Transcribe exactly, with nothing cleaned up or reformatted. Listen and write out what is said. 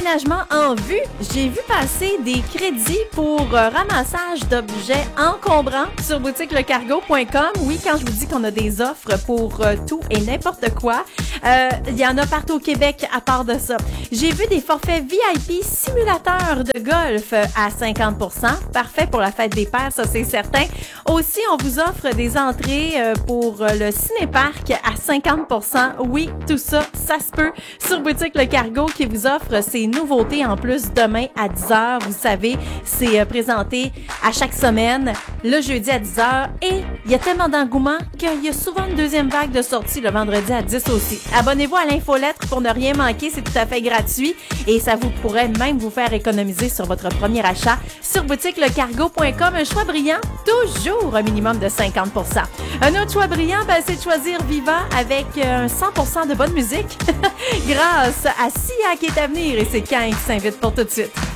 déménagement en vue. J'ai vu passer des crédits pour euh, ramassage d'objets encombrants sur boutique le cargo point com. Oui, quand je vous dis qu'on a des offres pour euh, tout et n'importe quoi, euh, il y en a partout au Québec à part de ça. J'ai vu des forfaits V I P simulateurs de golf à cinquante pour cent. Parfait pour la fête des pères, ça c'est certain. Aussi, on vous offre des entrées euh, pour euh, le cinéparc à cinquante pour cent. Oui, tout ça, ça se peut. Sur boutique Le Cargo qui vous offre ces nouveautés en plus demain à dix heures. Vous savez, c'est euh, présenté à chaque semaine, le jeudi à dix heures. Et il y a tellement d'engouement qu'il y a souvent une deuxième vague de sortie le vendredi à dix aussi. Abonnez-vous à l'infolettre pour ne rien manquer, c'est tout à fait gratuit et ça vous pourrait même vous faire économiser sur votre premier achat sur boutique le cargo point com. Un choix brillant, toujours un minimum de cinquante pour cent. Un autre choix brillant, ben, c'est de choisir Viva avec un cent pour cent de bonne musique grâce à Sia qui est à venir et c'est Cain qui s'invite pour tout de suite.